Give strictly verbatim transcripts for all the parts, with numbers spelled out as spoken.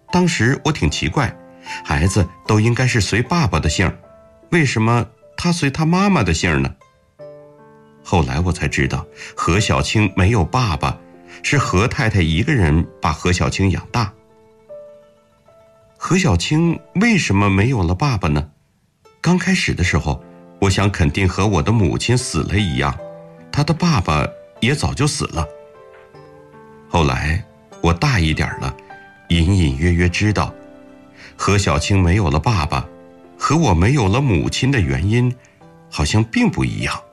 当时我挺奇怪，孩子都应该是随爸爸的姓，为什么他随他妈妈的姓呢？后来我才知道，何小青没有爸爸，是何太太一个人把何小青养大。何小青为什么没有了爸爸呢？刚开始的时候，我想肯定和我的母亲死了一样，她的爸爸也早就死了。后来我大一点了，隐隐约约知道，何小青没有了爸爸，和我没有了母亲的原因，好像并不一样。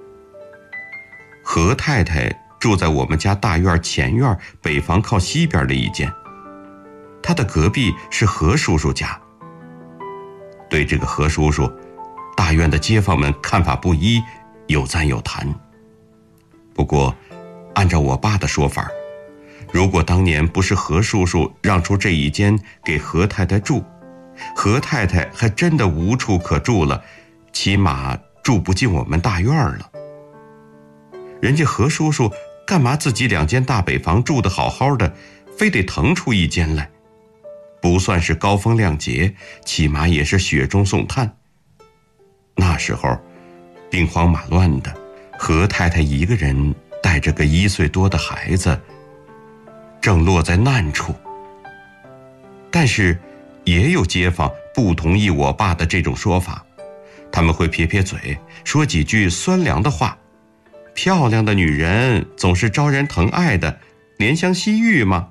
何太太住在我们家大院前院北房靠西边的一间，她的隔壁是何叔叔家。对这个何叔叔，大院的街坊们看法不一，有赞有弹。不过按照我爸的说法，如果当年不是何叔叔让出这一间给何太太住，何太太还真的无处可住了，起码住不进我们大院了。人家何叔叔干嘛自己两间大北房住得好好的，非得腾出一间来？不算是高风亮节，起码也是雪中送炭。那时候兵荒马乱的，何太太一个人带着个一岁多的孩子，正落在难处。但是也有街坊不同意我爸的这种说法，他们会撇撇嘴，说几句酸凉的话。漂亮的女人总是招人疼爱的，怜香惜玉吗？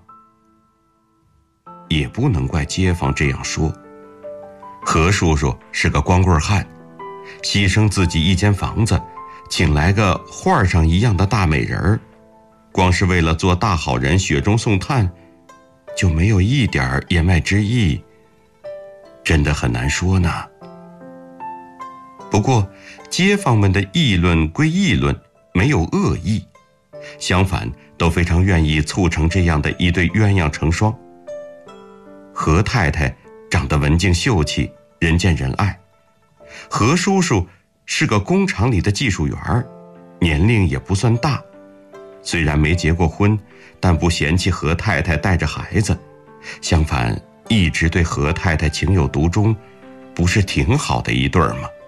也不能怪街坊这样说。何叔叔是个光棍汉，牺牲自己一间房子，请来个画上一样的大美人儿，光是为了做大好人雪中送炭，就没有一点言外之意，真的很难说呢。不过街坊们的议论归议论，没有恶意，相反都非常愿意促成这样的一对鸳鸯成双。何太太长得文静秀气，人见人爱，何叔叔是个工厂里的技术员，年龄也不算大，虽然没结过婚，但不嫌弃何太太带着孩子，相反一直对何太太情有独钟，不是挺好的一对儿吗？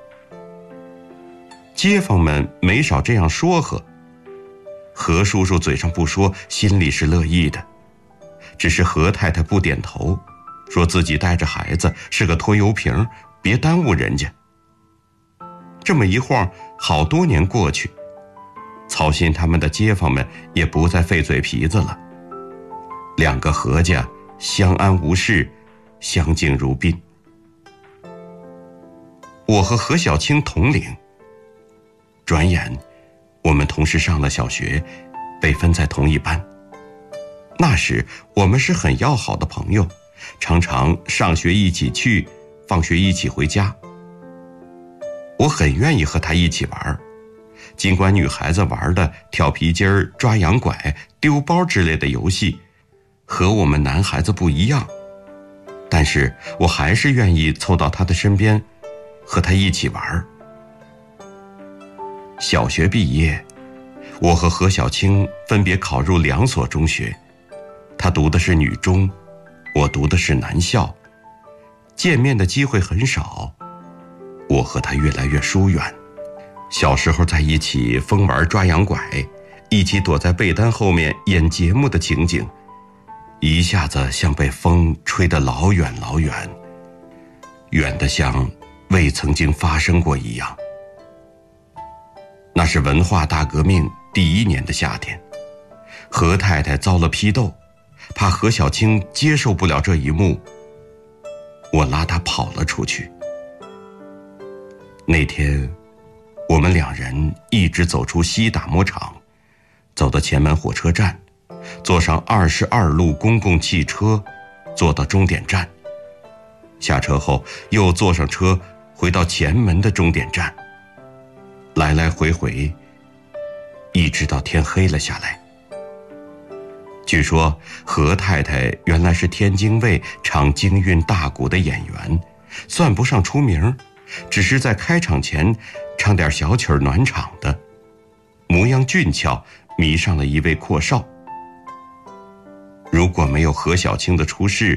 街坊们没少这样说和，何叔叔嘴上不说，心里是乐意的，只是何太太不点头，说自己带着孩子是个拖油瓶，别耽误人家。这么一晃好多年过去，操心他们的街坊们也不再费嘴皮子了，两个何家相安无事，相敬如宾。我和何小青同龄，转眼我们同时上了小学，被分在同一班。那时我们是很要好的朋友，常常上学一起去，放学一起回家。我很愿意和他一起玩，尽管女孩子玩的跳皮筋儿、抓洋拐、丢包之类的游戏和我们男孩子不一样，但是我还是愿意凑到他的身边，和他一起玩。小学毕业，我和何小青分别考入两所中学，他读的是女中，我读的是男校，见面的机会很少，我和他越来越疏远。小时候在一起疯玩抓洋拐，一起躲在被单后面演节目的情景，一下子像被风吹得老远老远，远得像未曾经发生过一样。那是文化大革命第一年的夏天，何太太遭了批斗，怕何小青接受不了这一幕，我拉她跑了出去。那天我们两人一直走出西打磨厂，走到前门火车站，坐上二十二路公共汽车，坐到终点站，下车后又坐上车回到前门的终点站，来来回回一直到天黑了下来。据说何太太原来是天津卫唱京韵大鼓的演员，算不上出名，只是在开场前唱点小曲儿暖场的，模样俊俏，迷上了一位阔少。如果没有何小青的出世，